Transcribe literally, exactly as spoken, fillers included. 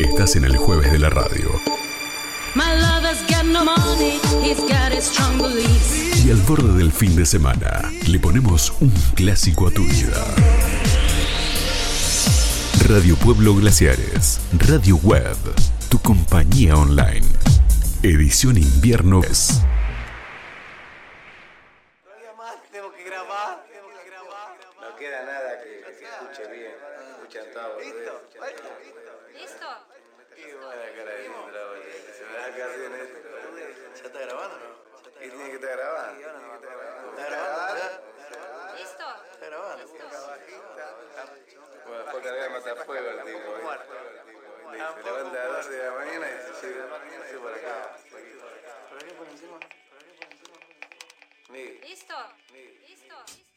Estás en el jueves de la radio. Y al borde del fin de semana, le ponemos un clásico a tu vida. Radio Pueblo Glaciares, Radio Web, tu compañía online. Edición invierno es. Todavía más, tengo que grabar, tengo que grabar. No queda nada que, que se escuche bien. Escuchan todo. ¿Listo? Escuchan todo. ¿Listo? Qué buena cara de Indra, boludo. Se me da casi en esto. ¿Ya está grabando o no? ¿Y tiene que estar grabando? ¿Está grabando? ¿Listo? ¿Está grabando? Bueno, después cargar el matafuego el tipo. Se levanta a las doce de la mañana y se llega se por acá. ¿Por qué por encima? Miguel. ¿Listo? ¿Listo? ¿Listo?